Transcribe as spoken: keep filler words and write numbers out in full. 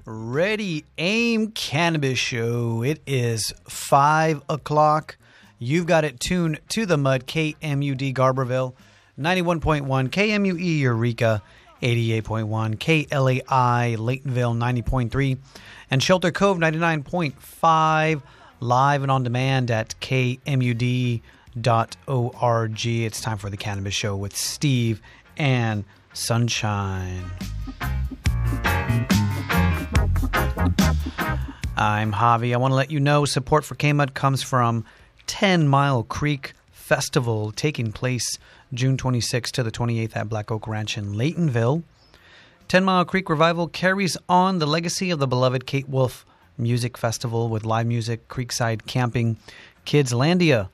Ready, Aim, Cannabis Show. It is five o'clock. You've got it tuned to the Mud, K M U D Garberville, ninety-one point one, K M U E Eureka, eighty-eight point one, K L A I Laytonville, ninety point three, and Shelter Cove, ninety-nine point five, live and on demand at K M U D dot org. It's time for the Cannabis Show with Steve and Sunshine. I'm Javi. I want to let you know support for K-Mud comes from Ten Mile Creek Festival taking place June twenty-sixth to the twenty-eighth at Black Oak Ranch in Laytonville. Ten Mile Creek Revival carries on the legacy of the beloved Kate Wolf Music Festival with live music, creekside camping, Kids Landia,